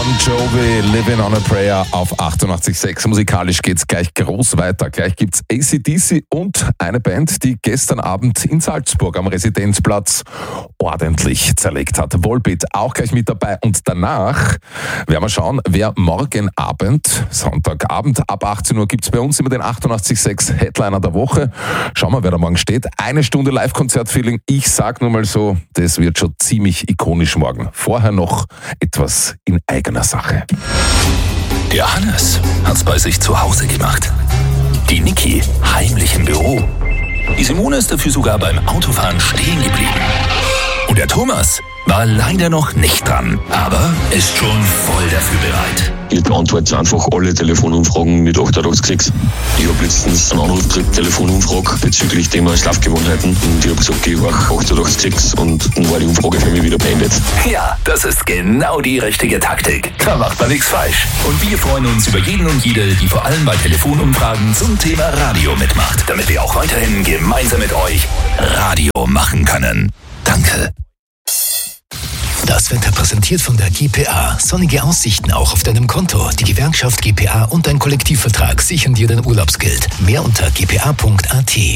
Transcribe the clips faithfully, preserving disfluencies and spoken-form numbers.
Bon Jovi, Living on a Prayer auf achtundachtzig Komma sechs. Musikalisch geht's gleich groß weiter. Gleich gibt's A C D C und eine Band, die gestern Abend in Salzburg am Residenzplatz ordentlich zerlegt hat. Volbeat auch gleich mit dabei. Und danach werden wir schauen, wer morgen Abend, Sonntagabend, ab achtzehn Uhr gibt's bei uns immer den achtundachtzig Komma sechs Headliner der Woche. Schauen wir, wer da morgen steht. Eine Stunde Live-Konzert-Feeling. Ich sag nur mal so, das wird schon ziemlich ikonisch morgen. Vorher noch etwas in eigener Sache. Der Hannes hat's bei sich zu Hause gemacht. Die Niki heimlich im Büro. Die Simone ist dafür sogar beim Autofahren stehen geblieben. Und der Thomas war leider noch nicht dran, aber ist schon voll dafür bereit. Ich beantworte einfach alle Telefonumfragen mit achtundachtzig Komma sechs. Ich habe letztens einen Anruf gekriegt, Telefonumfrage bezüglich Thema Schlafgewohnheiten. Und ich habe gesagt, ich war achtundachtzig Komma sechs und dann war die Umfrage für mich wieder beendet. Ja, das ist genau die richtige Taktik. Da macht man nichts falsch. Und wir freuen uns über jeden und jede, die vor allem bei Telefonumfragen zum Thema Radio mitmacht, damit wir auch weiterhin gemeinsam mit euch Radio machen können. Danke. Das Wetter präsentiert von der G P A. Sonnige Aussichten auch auf deinem Konto. Die Gewerkschaft G P A und dein Kollektivvertrag sichern dir dein Urlaubsgeld. Mehr unter g p a punkt a t.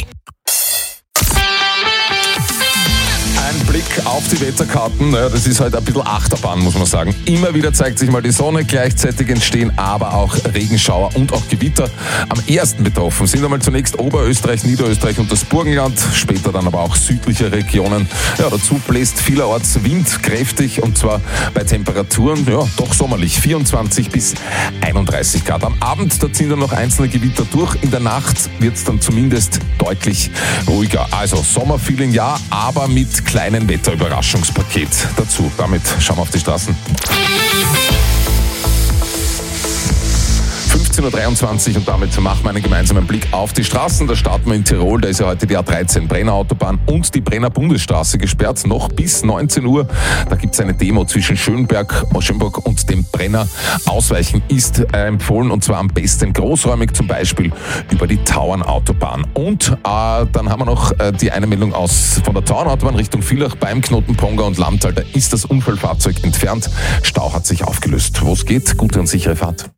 Ein Blick auf die Wetterkarten, naja, das ist halt ein bisschen Achterbahn, muss man sagen. Immer wieder zeigt sich mal die Sonne, gleichzeitig entstehen aber auch Regenschauer und auch Gewitter. Am ersten betroffen sind einmal zunächst Oberösterreich, Niederösterreich und das Burgenland, später dann aber auch südliche Regionen. Ja, dazu bläst vielerorts Wind kräftig und zwar bei Temperaturen, ja, doch sommerlich, vierundzwanzig bis einunddreißig Grad. Am Abend, da ziehen dann noch einzelne Gewitter durch. In der Nacht wird es dann zumindest deutlich ruhiger. Also Sommerfeeling ja, aber mit kleinen Wetterüberraschungspaket dazu. Damit schauen wir auf die Straßen. fünfzehn Uhr dreiundzwanzig und damit machen wir einen gemeinsamen Blick auf die Straßen. Da starten wir in Tirol, da ist ja heute die A dreizehn Brenner Autobahn und die Brenner Bundesstraße gesperrt, noch bis neunzehn Uhr. Da gibt es eine Demo zwischen Schönberg, Schönburg und dem Brenner. Ausweichen ist äh, empfohlen und zwar am besten großräumig, zum Beispiel über die Tauernautobahn. Und äh, dann haben wir noch äh, die eine Meldung aus von der Tauernautobahn Richtung Villach beim Knoten Ponga und Lamtal. Da ist das Unfallfahrzeug entfernt. Stau hat sich aufgelöst. Wo es geht, gute und sichere Fahrt.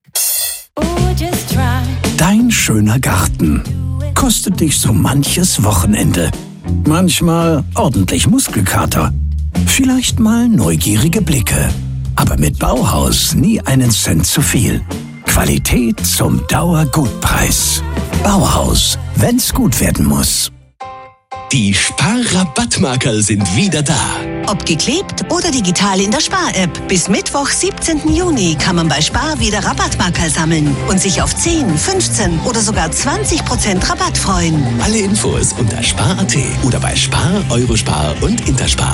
Dein schöner Garten kostet dich so manches Wochenende. Manchmal ordentlich Muskelkater. Vielleicht mal neugierige Blicke. Aber mit Bauhaus nie einen Cent zu viel. Qualität zum Dauergutpreis. Bauhaus, wenn's gut werden muss. Die Spar-Rabattmarkerl sind wieder da. Ob geklebt oder digital in der Spar-App. Bis Mittwoch, siebzehnten Juni kann man bei Spar wieder Rabattmarkerl sammeln und sich auf zehn, fünfzehn oder sogar zwanzig Prozent Rabatt freuen. Alle Infos unter spar punkt a t oder bei Spar, Eurospar und Interspar.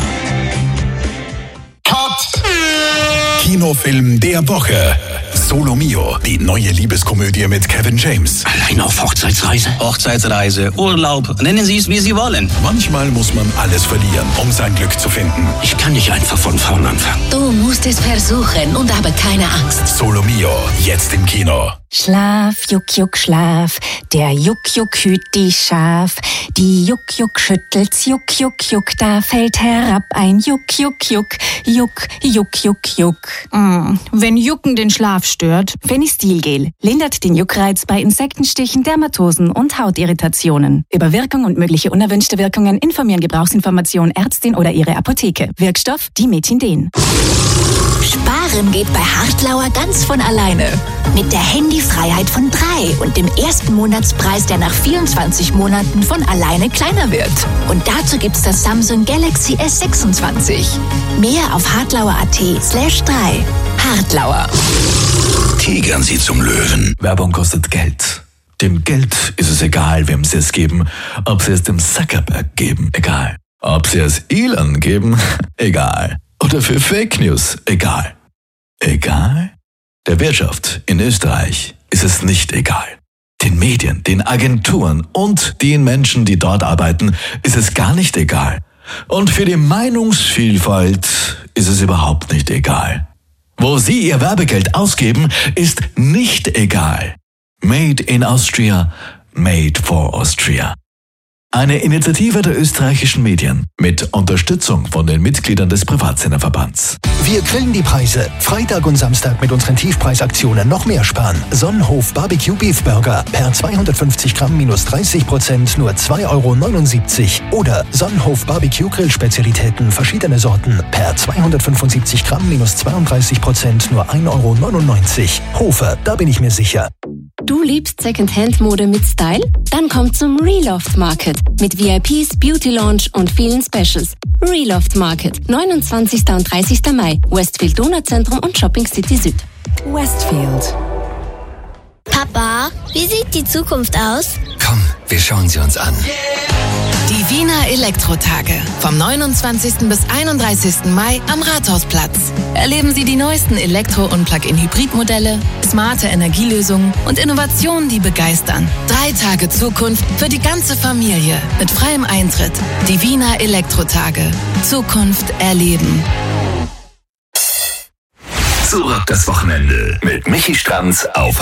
Cut! Kinofilm der Woche. Solo Mio, die neue Liebeskomödie mit Kevin James. Allein auf Hochzeitsreise? Hochzeitsreise, Urlaub, nennen Sie es, wie Sie wollen. Manchmal muss man alles verlieren, um sein Glück zu finden. Ich kann nicht einfach von vorn anfangen. Du musst es versuchen und habe keine Angst. Solo Mio, jetzt im Kino. Schlaf, Juck, Juck, Schlaf. Der Juck, Juck hüt die Schaf. Die Juck, Juck schüttelt's, Juck, Juck, Juck. Da fällt herab ein Juck, Juck, Juck. Juck, Juck, Juck, Juck. Mm, wenn Jucken den Schlaf stört. Fenistilgel lindert den Juckreiz bei Insektenstichen, Dermatosen und Hautirritationen. Über Wirkung und mögliche unerwünschte Wirkungen informieren Gebrauchsinformation Ärztin oder ihre Apotheke. Wirkstoff Dimethinden. Sparen geht bei Hartlauer ganz von alleine. Mit der Handyfreiheit von drei und dem ersten Monatspreis, der nach vierundzwanzig Monaten von alleine kleiner wird. Und dazu gibt's das Samsung Galaxy S sechsundzwanzig. Mehr auf hartlauer.at slash drei. Hartlauer. Tigern Sie zum Löwen. Werbung kostet Geld. Dem Geld ist es egal, wem Sie es geben. Ob Sie es dem Zuckerberg geben, egal. Ob Sie es Elon geben, egal. Oder für Fake News, egal. Egal? Der Wirtschaft in Österreich ist es nicht egal. Den Medien, den Agenturen und den Menschen, die dort arbeiten, ist es gar nicht egal. Und für die Meinungsvielfalt ist es überhaupt nicht egal. Wo Sie Ihr Werbegeld ausgeben, ist nicht egal. Made in Austria, made for Austria. Eine Initiative der österreichischen Medien mit Unterstützung von den Mitgliedern des Privatsenderverbands. Wir grillen die Preise. Freitag und Samstag mit unseren Tiefpreisaktionen noch mehr sparen. Sonnenhof Barbecue Beef Burger per zweihundertfünfzig Gramm minus dreißig Prozent nur zwei Euro neunundsiebzig. Oder Sonnenhof Barbecue Grillspezialitäten verschiedene Sorten per zweihundertfünfundsiebzig Gramm minus zweiunddreißig Prozent nur ein Euro neunundneunzig. Hofer, da bin ich mir sicher. Du liebst Secondhand-Mode mit Style? Dann komm zum Reloft Market mit V I Ps, Beauty Lounge und vielen Specials. Reloft Market, neunundzwanzigsten und dreißigsten Mai, Westfield Donauzentrum und Shopping City Süd. Westfield. Papa, wie sieht die Zukunft aus? Komm, wir schauen sie uns an. Die Wiener Elektrotage. Vom neunundzwanzigsten bis einunddreißigsten Mai am Rathausplatz. Erleben Sie die neuesten Elektro- und Plug-in-Hybrid-Modelle, smarte Energielösungen und Innovationen, die begeistern. Drei Tage Zukunft für die ganze Familie mit freiem Eintritt. Die Wiener Elektrotage. Zukunft erleben. Zurück das Wochenende mit Michi Stranz auf